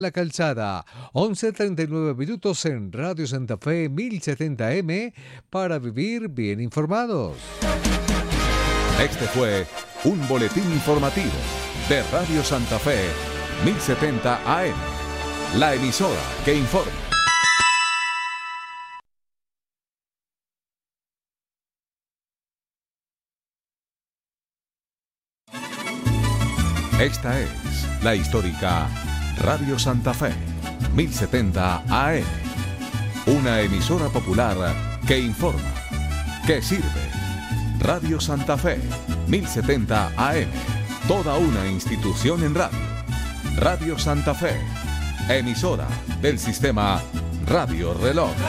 La Calzada, 11:39 minutos en Radio Santa Fe 1070M para vivir bien informados. Este fue un boletín informativo de Radio Santa Fe 1070 AM, la emisora que informa. Esta es la histórica Radio Santa Fe 1070 AM, una emisora popular que informa, que sirve. Radio Santa Fe 1070 AM, toda una institución en radio. Radio Santa Fe, emisora del sistema Radio Reloj.